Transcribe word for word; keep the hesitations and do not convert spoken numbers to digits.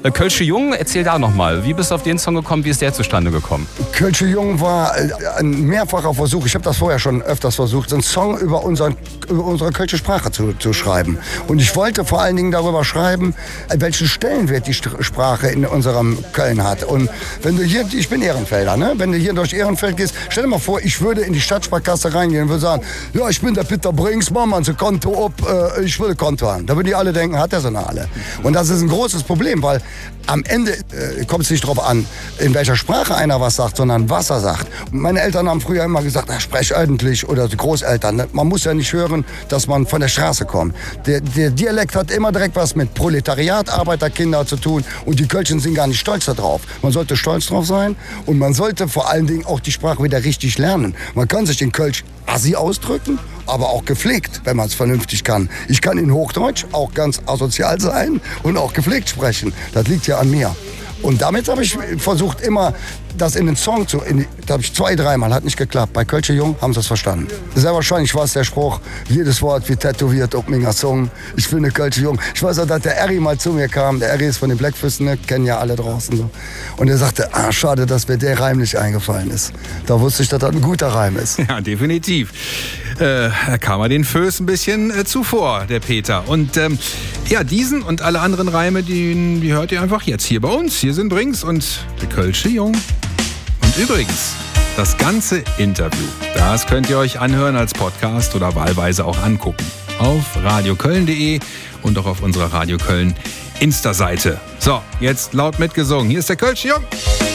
Äh, Kölsche Jung, erzähl da nochmal. Wie bist du auf den Song gekommen? Wie ist der zustande gekommen? Kölsche Jung war ein mehrfacher Versuch. Ich habe das vorher schon öfters versucht, einen Song über, unseren, über unsere kölsche Sprache zu, zu schreiben. Und ich wollte vor allen Dingen darüber schreiben, welchen Stellenwert die Sprache in unserem Köln hat. Und wenn du hier, ich bin Ehrenfelder, ne? Wenn du hier durch Ehrenfeld gehst, stell dir mal vor, ich würde in die Stadtsparkasse reingehen und würde sagen, ja, ich bin der Peter Brinks, mach mal ein Konto ab, äh, ich will ein Konto haben. Da würden die alle denken, hat der so eine alle. Und das ist ein großes Problem, weil am Ende äh, kommt es nicht darauf an, in welcher Sprache einer was sagt, sondern was er sagt. Und meine Eltern haben früher immer gesagt, na, sprech ordentlich, oder die Großeltern. Man muss ja nicht hören, dass man von der Straße kommt. Der, der Dialekt hat immer direkt was mit Proletariat, Arbeiterkinder zu tun, und die Kölschen sind gar nicht stolz darauf. Man sollte stolz drauf sein, und man sollte vor allen Dingen auch die Sprache wieder richtig lernen. Man kann sich in Kölsch assi ausdrücken, aber auch gepflegt, wenn man es vernünftig kann. Ich kann in Hochdeutsch auch ganz asozial sein und auch gepflegt sprechen. Das liegt ja an mir. Und damit habe ich versucht, immer das in den Song zu... In, da habe ich zwei, dreimal, hat nicht geklappt. Bei Kölsche Jung haben sie es verstanden. Sehr wahrscheinlich war es der Spruch, jedes Wort wie tätowiert auf meiner Song. Ich finde Kölsche Jung. Ich weiß auch, dass der Eri mal zu mir kam. Der Eri ist von den Blackfüssen, ne? Kennen ja alle draußen so. Und er sagte, ah, schade, dass mir der Reim nicht eingefallen ist. Da wusste ich, dass das ein guter Reim ist. Ja, definitiv. Äh, da kam er den Föß ein bisschen äh, zuvor, der Peter. Und ähm, ja, diesen und alle anderen Reime, die, die hört ihr einfach jetzt hier bei uns. Hier sind Brinks und der Kölsche Jung. Und übrigens, das ganze Interview, das könnt ihr euch anhören als Podcast oder wahlweise auch angucken. Auf radioköln punkt de und auch auf unserer Radio Köln Insta-Seite. So, jetzt laut mitgesungen. Hier ist der Kölsche Jung.